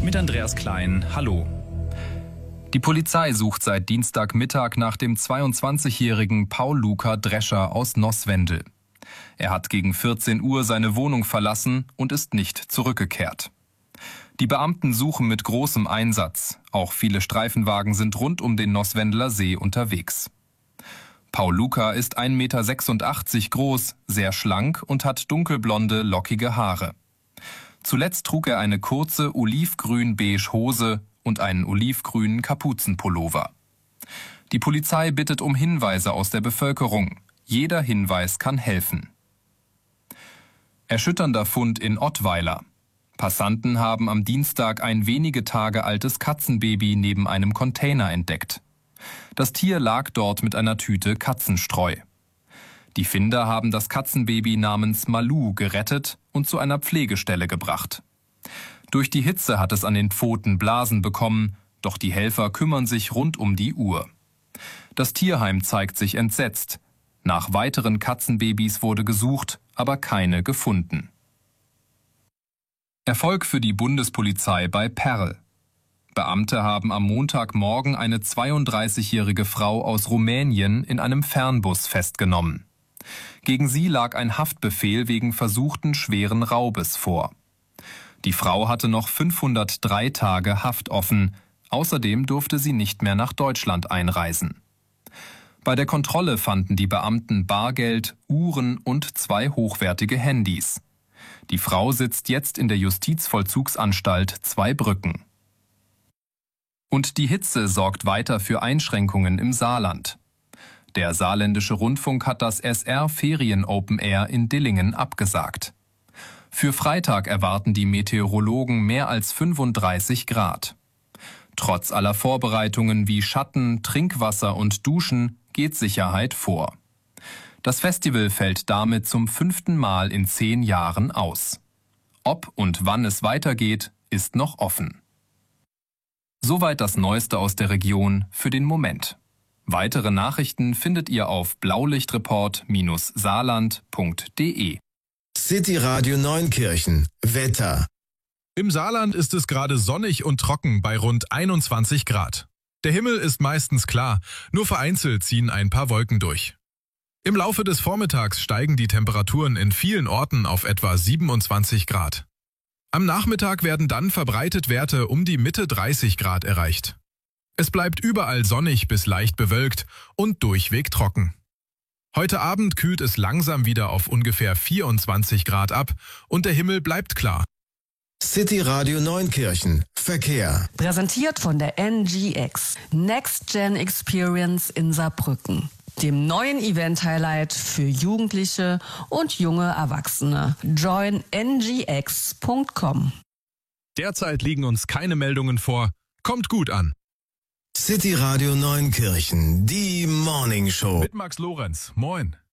Mit Andreas Klein, hallo. Die Polizei sucht seit Dienstagmittag nach dem 22-jährigen Paul Luca Drescher aus Nosswendel. Er hat gegen 14 Uhr seine Wohnung verlassen und ist nicht zurückgekehrt. Die Beamten suchen mit großem Einsatz. Auch viele Streifenwagen sind rund um den Nosswendeler See unterwegs. Paul Luca ist 1,86 Meter groß, sehr schlank und hat dunkelblonde, lockige Haare. Zuletzt trug er eine kurze olivgrün-beige Hose und einen olivgrünen Kapuzenpullover. Die Polizei bittet um Hinweise aus der Bevölkerung. Jeder Hinweis kann helfen. Erschütternder Fund in Ottweiler. Passanten haben am Dienstag ein wenige Tage altes Katzenbaby neben einem Container entdeckt. Das Tier lag dort mit einer Tüte Katzenstreu. Die Finder haben das Katzenbaby namens Malu gerettet und zu einer Pflegestelle gebracht. Durch die Hitze hat es an den Pfoten Blasen bekommen, doch die Helfer kümmern sich rund um die Uhr. Das Tierheim zeigt sich entsetzt. Nach weiteren Katzenbabys wurde gesucht, aber keine gefunden. Erfolg für die Bundespolizei bei Perl. Beamte haben am Montagmorgen eine 32-jährige Frau aus Rumänien in einem Fernbus festgenommen. Gegen sie lag ein Haftbefehl wegen versuchten schweren Raubes vor. Die Frau hatte noch 503 Tage Haft offen. Außerdem durfte sie nicht mehr nach Deutschland einreisen. Bei der Kontrolle fanden die Beamten Bargeld, Uhren und 2 hochwertige Handys. Die Frau sitzt jetzt in der Justizvollzugsanstalt Zweibrücken. Und die Hitze sorgt weiter für Einschränkungen im Saarland. Der Saarländische Rundfunk hat das SR Ferien Open Air in Dillingen abgesagt. Für Freitag erwarten die Meteorologen mehr als 35 Grad. Trotz aller Vorbereitungen wie Schatten, Trinkwasser und Duschen geht Sicherheit vor. Das Festival fällt damit zum 5. Mal in 10 Jahren aus. Ob und wann es weitergeht, ist noch offen. Soweit das Neueste aus der Region für den Moment. Weitere Nachrichten findet ihr auf blaulichtreport-saarland.de. City Radio Neunkirchen. Wetter. Im Saarland ist es gerade sonnig und trocken bei rund 21 Grad. Der Himmel ist meistens klar, nur vereinzelt ziehen ein paar Wolken durch. Im Laufe des Vormittags steigen die Temperaturen in vielen Orten auf etwa 27 Grad. Am Nachmittag werden dann verbreitet Werte um die Mitte 30 Grad erreicht. Es bleibt überall sonnig bis leicht bewölkt und durchweg trocken. Heute Abend kühlt es langsam wieder auf ungefähr 24 Grad ab und der Himmel bleibt klar. City Radio Neunkirchen. Verkehr. Präsentiert von der NGX, Next Gen Experience in Saarbrücken. Dem neuen Event-Highlight für Jugendliche und junge Erwachsene. Join ngx.com. Derzeit liegen uns keine Meldungen vor. Kommt gut an. City Radio Neunkirchen. Die Morning Show. Mit Max Lorenz. Moin.